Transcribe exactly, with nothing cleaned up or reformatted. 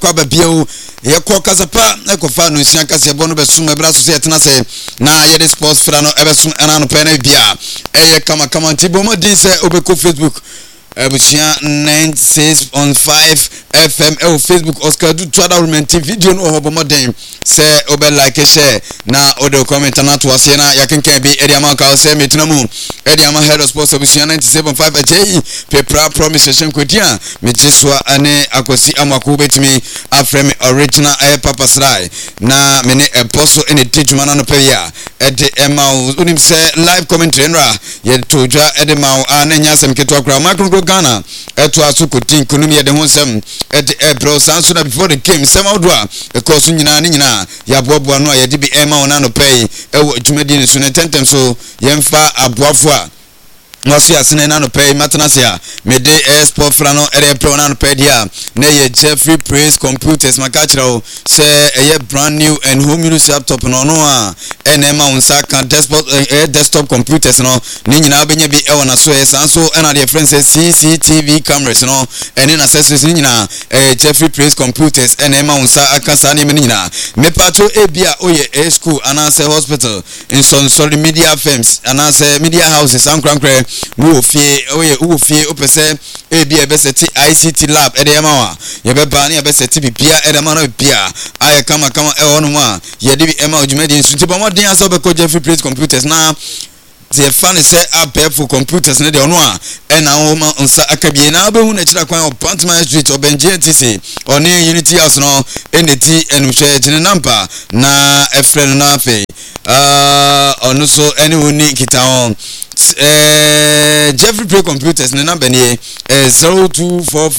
kwa babia ye ko kasapa e ko fa no sia kase bo no besum e bra so se etena se na ye de sports fra no e besum ana no pe na bia e ye kama kama ntibo mo din se obeko Facebook Ebusia ninety-six point five F M e Facebook Oscar do twada romanti video no hobo modern se obe like share na odo comment na to ase na yakenkan bi edi amaka se metinamu edi ama head of sports Ebusia ninety-seven point five J Pepra promise shenkodia mejeswa ane akosi amako betimi afrem original air papa srai na mene eposo ene teachman no peya edi ema unim se live commentary nra ye toja edi ma ananya sem ketwa kra makro Ghana eto asukutin kunum ye de honsem edi ebro sanso na before the game sem odwa because nyina ni nyina ya boaboa no ye de bi ema ona no pay ewo dwumadi ni so ne tentem so yemfa aboafo a Wasi asine na no pay matanasia mede export frano ere pro na no pay dia na ye Jeffrey Praise Computers makachiro se eye brand new and home use laptop no no a enema unsa kan desktop eh, desktop computers no ni nyina benye bi e wona so e sanso na the friends C C T V cameras no ene na accessories ni nyina eh, Jeffrey Praise Computers enema unsa akasa ni nyina me pato ebia oye a school anase hospital in some sorry media firms anase media houses and crankre wo fie oye wo fie opese ebi ebeseti I C T lab ede ema ye beba na ebeseti bibia ede ma na bibia aye kama kama e wonu ma ye de bi ema ojumedi nsuti ba modern aso be ko Jeffrey Praise Computers na the fan say up for computers na de onu a e na wo ma nsa akabie na obehu na kira kwan Pantman Street obenje T C oni Unity House no eneti enhwe gine number na efren na afi ah onu so any uni kita on eh Jeffrey Praise Computers na number ni zero two four